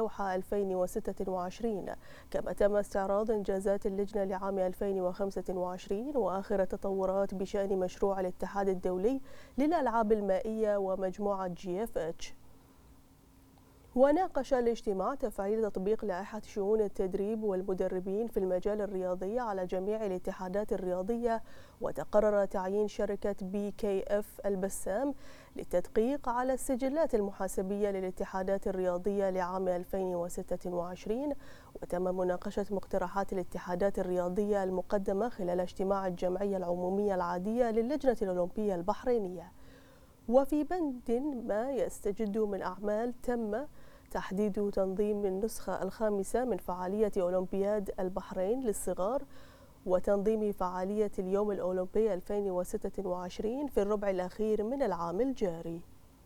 الدوحة 2026. كما تم استعراض إنجازات اللجنة لعام 2025 وآخر التطورات بشأن مشروع الاتحاد الدولي للألعاب المائية ومجموعة GFH. وناقش الاجتماع تفعيل تطبيق لائحة شؤون التدريب والمدربين في المجال الرياضي على جميع الاتحادات الرياضية، وتقرر تعيين شركة BKF البسام للتدقيق على السجلات المحاسبية للاتحادات الرياضية لعام 2026. وتم مناقشة مقترحات الاتحادات الرياضية المقدمة خلال اجتماع الجمعية العمومية العادية للجنة الأولمبية البحرينية. وفي بند ما يستجد من أعمال تم تحديد تنظيم النسخة الخامسة من فعالية أولمبياد البحرين للصغار وتنظيم فعالية اليوم الأولمبي 2026 في الربع الأخير من العام الجاري.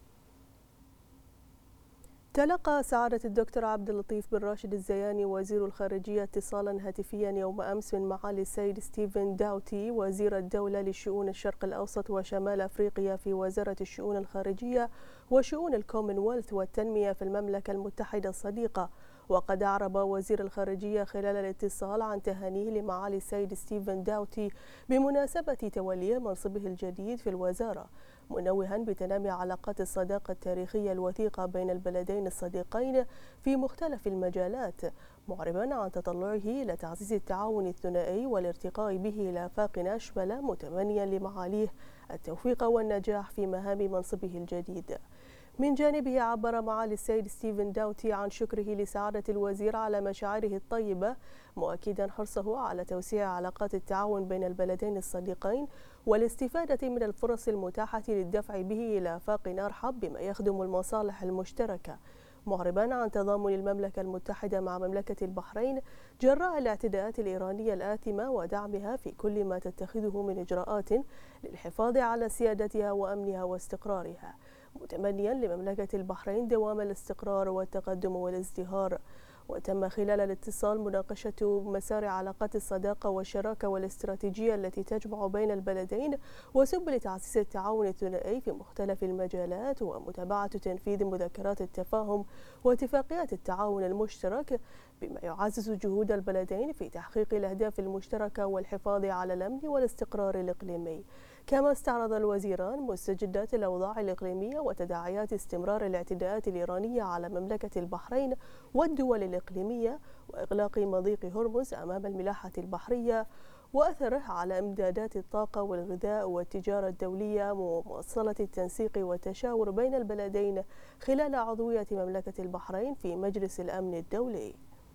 تلقى سعادة الدكتور عبد اللطيف بن راشد الزياني وزير الخارجية اتصالا هاتفيا يوم أمس من معالي السيد ستيفن داوتي وزير الدولة لشؤون الشرق الأوسط وشمال أفريقيا في وزارة الشؤون الخارجية وشؤون الكومنولث والتنمية في المملكة المتحدة الصديقة. وقد أعرب وزير الخارجية خلال الاتصال عن تهانيه لمعالي السيد ستيفن داوتي بمناسبة توليه منصبه الجديد في الوزارة، منوها بتنامي علاقات الصداقة التاريخية الوثيقة بين البلدين الصديقين في مختلف المجالات، معربا عن تطلعه إلى تعزيز التعاون الثنائي والارتقاء به إلى آفاق أشمل، متمنيا لمعاليه التوفيق والنجاح في مهام منصبه الجديد. من جانبه عبر معالي السيد ستيفن داوتي عن شكره لسعادة الوزير على مشاعره الطيبة، مؤكدا حرصه على توسيع علاقات التعاون بين البلدين الصديقين والاستفادة من الفرص المتاحة للدفع به إلى آفاق أرحب بما يخدم المصالح المشتركة، معربا عن تضامن المملكة المتحدة مع مملكة البحرين جراء الاعتداءات الإيرانية الآثمة ودعمها في كل ما تتخذه من إجراءات للحفاظ على سيادتها وأمنها واستقرارها، متمنيا لمملكة البحرين دوام الاستقرار والتقدم والازدهار. وتم خلال الاتصال مناقشة مسار علاقات الصداقة والشراكة والاستراتيجية التي تجمع بين البلدين وسبل تعزيز التعاون الثنائي في مختلف المجالات ومتابعة تنفيذ مذكرات التفاهم واتفاقيات التعاون المشترك بما يعزز جهود البلدين في تحقيق الأهداف المشتركة والحفاظ على الأمن والاستقرار الإقليمي. كما استعرض الوزيران مستجدات الأوضاع الإقليمية وتداعيات استمرار الاعتداءات الإيرانية على مملكة البحرين والدول الإقليمية وإغلاق مضيق هرمز أمام الملاحة البحرية وأثره على إمدادات الطاقة والغذاء والتجارة الدولية ومواصلة التنسيق والتشاور بين البلدين خلال عضوية مملكة البحرين في مجلس الأمن الدولي.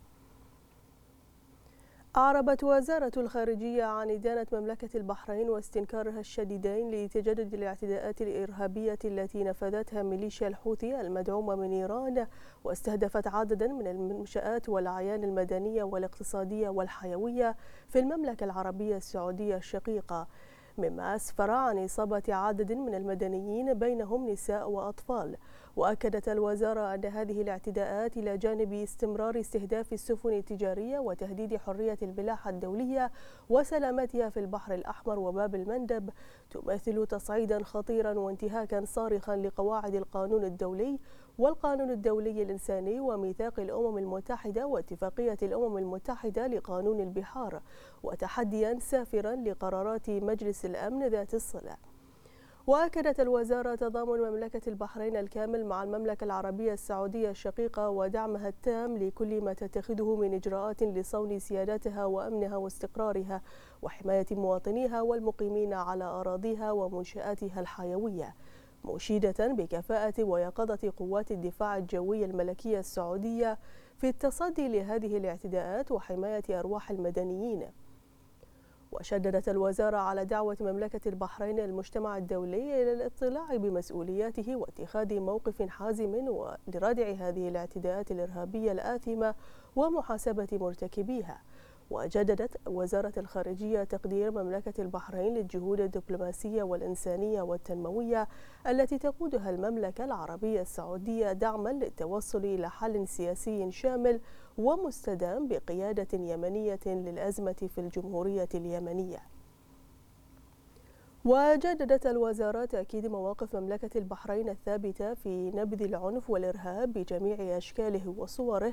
أعربت وزارة الخارجية عن إدانة مملكة البحرين واستنكارها الشديدين لتجدد الاعتداءات الإرهابية التي نفذتها ميليشيا الحوثي المدعومة من إيران واستهدفت عددا من المنشآت والأعيان المدنية والاقتصادية والحيوية في المملكة العربية السعودية الشقيقة، مما أسفر عن إصابة عدد من المدنيين بينهم نساء وأطفال. وأكدت الوزارة أن هذه الاعتداءات إلى جانب استمرار استهداف السفن التجارية وتهديد حرية الملاحة الدولية وسلامتها في البحر الأحمر وباب المندب تمثل تصعيدا خطيرا وانتهاكا صارخا لقواعد القانون الدولي والقانون الدولي الإنساني وميثاق الأمم المتحدة واتفاقية الأمم المتحدة لقانون البحار، وتحديا سافرا لقرارات مجلس الأمن ذات الصلة. وأكدت الوزارة تضامن مملكة البحرين الكامل مع المملكة العربية السعودية الشقيقة ودعمها التام لكل ما تتخذه من إجراءات لصون سيادتها وأمنها واستقرارها وحماية مواطنيها والمقيمين على أراضيها ومنشآتها الحيوية، مشيدة بكفاءة ويقظة قوات الدفاع الجوي الملكية السعودية في التصدي لهذه الاعتداءات وحماية أرواح المدنيين. وشددت الوزارة على دعوة مملكة البحرين المجتمع الدولي إلى الاطلاع بمسؤولياته واتخاذ موقف حازم لردع هذه الاعتداءات الإرهابية الآثمة ومحاسبة مرتكبيها. وجددت وزارة الخارجية تقدير مملكة البحرين للجهود الدبلوماسية والإنسانية والتنموية التي تقودها المملكة العربية السعودية دعما للتوصل إلى حل سياسي شامل ومستدام بقيادة يمنية للأزمة في الجمهورية اليمنية. وجددت الوزارة تأكيد مواقف مملكة البحرين الثابتة في نبذ العنف والإرهاب بجميع أشكاله وصوره